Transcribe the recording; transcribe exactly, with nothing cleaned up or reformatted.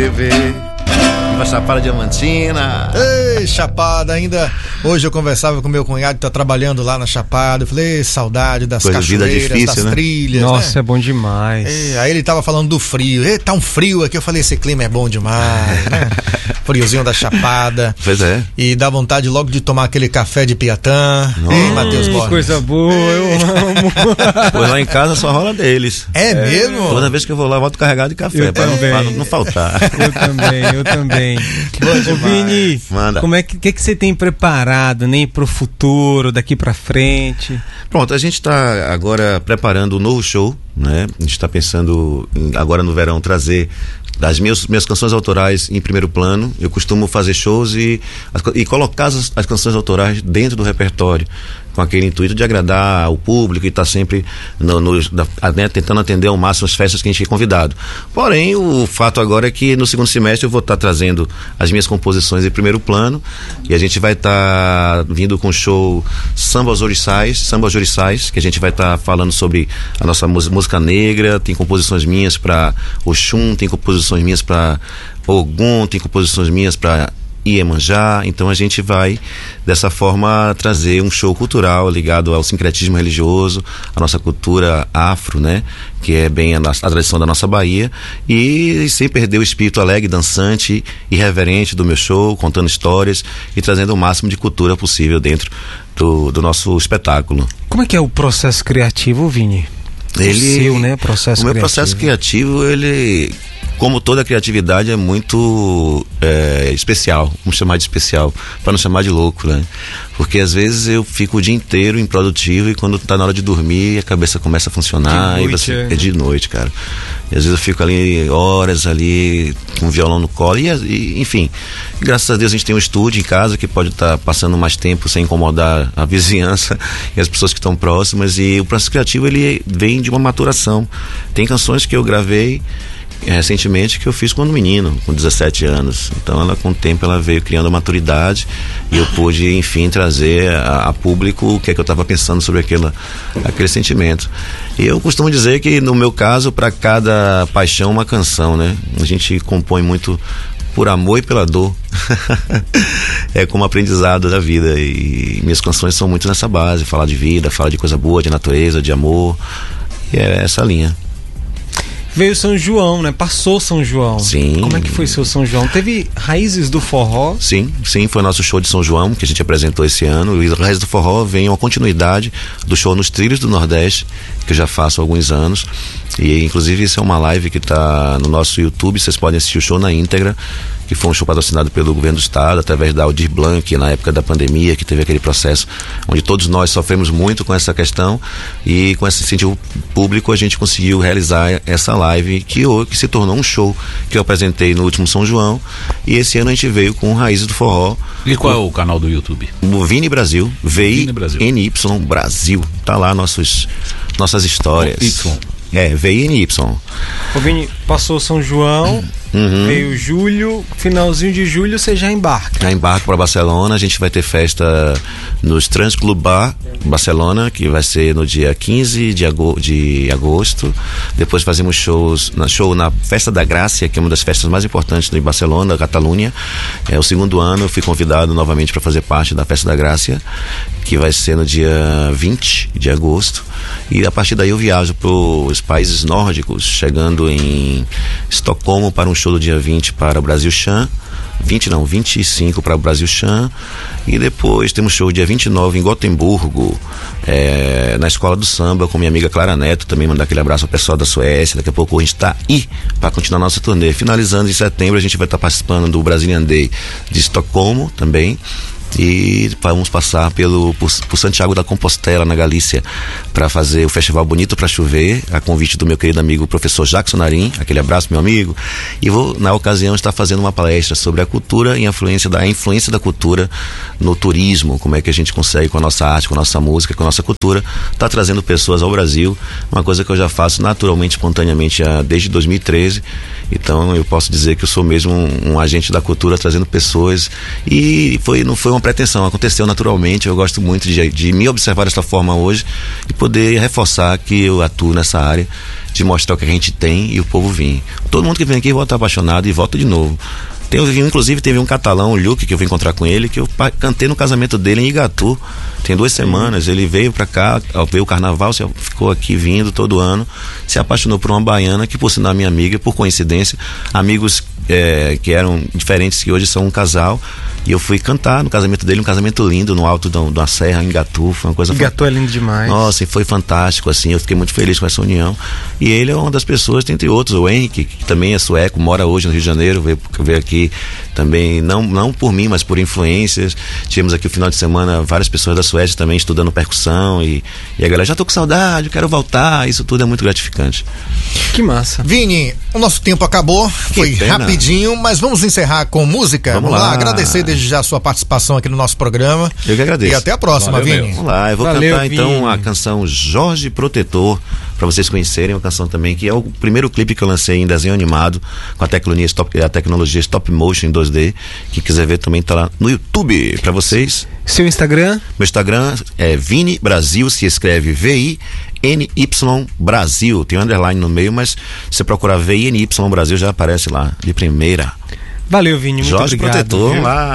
T V. Viva Chapada Diamantina. Ei, Chapada, ainda hoje eu conversava com meu cunhado que tá trabalhando lá na Chapada. Eu falei, saudade das Coisa cachoeiras, difícil, das né? trilhas. Nossa, né? é bom demais. E aí ele tava falando do frio. E, tá um frio aqui. Eu falei, esse clima é bom demais, né? Friozinho da Chapada. Pois é. E dá vontade logo de tomar aquele café de Piatã. Ei, Matheus Borges. Coisa boa, eu amo. Pois lá em casa só rola deles. É, é mesmo? Toda vez que eu vou lá, eu volto carregado de café, Eu pra, não, também. pra não faltar. Eu também, eu também. Ô Vini, Manda. como é que, que, que você tem preparado, né, pro futuro, daqui pra frente? Pronto, a gente está agora preparando um novo show, né? A gente está pensando em, agora no verão trazer das minhas, minhas canções autorais em primeiro plano. Eu costumo fazer shows e, as, e colocar as, as canções autorais dentro do repertório, com aquele intuito de agradar o público e estar tá sempre no, no, na, né, tentando atender ao máximo as festas que a gente é convidado. Porém, o fato agora é que no segundo semestre eu vou estar tá trazendo as minhas composições em primeiro plano e a gente vai estar tá vindo com o show Samba aos Oriçais, Samba aos Oriçais, que a gente vai estar tá falando sobre a nossa música negra. Tem composições minhas para Oxum, tem composições minhas para Ogum, tem composições minhas para Iemanjá. Então a gente vai dessa forma trazer um show cultural ligado ao sincretismo religioso, a nossa cultura afro, né, que é bem a, nossa, a tradição da nossa Bahia, e sem perder o espírito alegre, dançante e reverente do meu show, contando histórias e trazendo o máximo de cultura possível dentro do, do nosso espetáculo. Como é que é o processo criativo, Vini? Ele, o seu, né, processo o meu criativo. processo criativo, ele, como toda criatividade, é muito é, especial, vamos chamar de especial, para não chamar de louco, né? Porque às vezes eu fico o dia inteiro improdutivo e quando tá na hora de dormir a cabeça começa a funcionar. De noite, e você, é. é de noite, cara. E às vezes eu fico ali horas ali com o violão no colo e, e enfim, graças a Deus a gente tem um estúdio em casa que pode estar tá passando mais tempo sem incomodar a vizinhança e as pessoas que estão próximas, e o processo criativo ele vem de uma maturação. Tem canções que eu gravei recentemente que eu fiz quando menino, com dezessete anos. Então ela, com o tempo, ela veio criando maturidade e eu pude, enfim, trazer a, a público o que é que eu estava pensando sobre aquela, aquele sentimento. E eu costumo dizer que, no meu caso, para cada paixão uma canção, né? A gente compõe muito por amor e pela dor. É como aprendizado da vida, e minhas canções são muito nessa base, falar de vida, falar de coisa boa, de natureza, de amor, e é essa linha. Veio São João, né? Passou São João. Sim. Como é que foi seu São João? Teve Raízes do Forró? Sim, sim, foi nosso show de São João que a gente apresentou esse ano. E Raízes do Forró vem uma continuidade do show nos Trilhos do Nordeste, que eu já faço há alguns anos. E inclusive isso é uma live que está no nosso YouTube, vocês podem assistir o show na íntegra, que foi um show patrocinado pelo governo do estado, através da Aldir Blanc, na época da pandemia, que teve aquele processo onde todos nós sofremos muito com essa questão, e com esse incentivo público a gente conseguiu realizar essa live, que, que se tornou um show que eu apresentei no último São João, e esse ano a gente veio com Raízes do Forró. E qual é o canal do YouTube? O Vini Brasil, V I N Y Brasil, tá lá nossos, nossas histórias. Y. É, V I N Y. Ô Vini, passou São João, uhum. Veio julho, finalzinho de julho você já embarca. Já embarco para Barcelona, a gente vai ter festa nos Transclub Bar Barcelona, que vai ser no dia quinze de agosto. Depois fazemos shows, na, show na Festa da Grácia, que é uma das festas mais importantes de Barcelona, Catalunha. É o segundo ano, eu fui convidado novamente para fazer parte da Festa da Grácia, que vai ser no dia vinte de agosto. E a partir daí eu viajo para os países nórdicos, chegando em Estocolmo para um show do dia vinte para o Brasil Chan. vinte não, vinte e cinco para o Brasil Chan, e depois temos show dia vinte e nove em Gotemburgo, é, na Escola do Samba, com minha amiga Clara Neto, também mandar aquele abraço ao pessoal da Suécia. Daqui a pouco a gente está aí para continuar a nossa turnê. Finalizando em setembro, a gente vai estar tá participando do Brazilian Day de Estocolmo também, e vamos passar pelo, por, por Santiago da Compostela, na Galícia, para fazer o Festival Bonito para Chover, a convite do meu querido amigo professor Jackson Narim. Aquele abraço, meu amigo. E vou, na ocasião, estar fazendo uma palestra sobre a cultura e a influência da, a influência da cultura no turismo, como é que a gente consegue, com a nossa arte, com a nossa música, com a nossa cultura, tá trazendo pessoas ao Brasil, uma coisa que eu já faço naturalmente, espontaneamente, desde dois mil e treze, Então eu posso dizer que eu sou mesmo um, um agente da cultura, trazendo pessoas, e foi, não foi uma pretensão, aconteceu naturalmente. Eu gosto muito de, de me observar dessa forma hoje e poder reforçar que eu atuo nessa área, de mostrar o que a gente tem e o povo vir. Todo mundo que vem aqui volta apaixonado e volta de novo. Tem, inclusive teve um catalão, o Luke, que eu vim encontrar com ele, que eu cantei no casamento dele em Igatu, tem duas semanas. Ele veio pra cá, veio o carnaval, ficou aqui vindo todo ano, se apaixonou por uma baiana, que por sinal é minha amiga, por coincidência, amigos é, que eram diferentes, que hoje são um casal, e eu fui cantar no casamento dele, um casamento lindo, no alto de uma serra, em Igatu, foi uma coisa... Igatu é lindo demais. Nossa, e foi fantástico, assim, eu fiquei muito feliz com essa união, e ele é uma das pessoas, dentre outros, o Henrique, que também é sueco, mora hoje no Rio de Janeiro, veio, veio aqui também, não, não por mim, mas por influências. Tivemos aqui o final de semana várias pessoas da Suécia também estudando percussão, e, e a galera, já tô com saudade, eu quero voltar. Isso tudo é muito gratificante. Que massa. Vini, o nosso tempo acabou, que foi pena. Rapidinho, mas vamos encerrar com música. Vamos, vamos lá. lá, agradecer desde já a sua participação aqui no nosso programa. Eu que agradeço. E até a próxima, Valeu, Vini. meu. Vamos lá, eu vou Valeu, cantar então Vini. a canção Jorge Protetor, para vocês conhecerem, uma canção também que é o primeiro clipe que eu lancei em desenho animado, com a tecnologia stop, a tecnologia stop motion em dois D. Quem quiser ver também tá lá no YouTube para vocês. Seu Instagram? Meu Instagram é Vini Brasil, se escreve V I N Y Brasil, tem um underline no meio, mas se você procurar V I N Y Brasil já aparece lá de primeira. Valeu, Vini, muito Jorge obrigado. Protetor, viu? lá